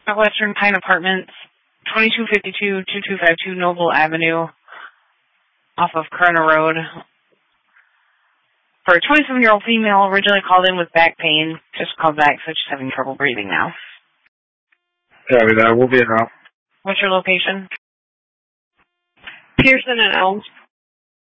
Western Pine Apartments, 2252-2252 Noble Avenue, off of Corona Road. For a 27-year-old female, originally called in with back pain. Just called back, so she's having trouble breathing now. Copy that. We'll be in route. What's your location? Pearson and Elms.